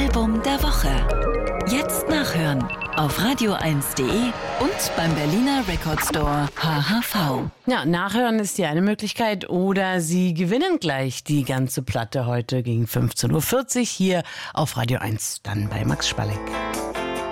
Album der Woche. Jetzt nachhören auf radio1.de und beim Berliner Record Store HHV. Ja, nachhören ist die eine Möglichkeit oder Sie gewinnen gleich die ganze Platte heute gegen 15.40 Uhr hier auf Radio 1, dann bei Max Spalleck.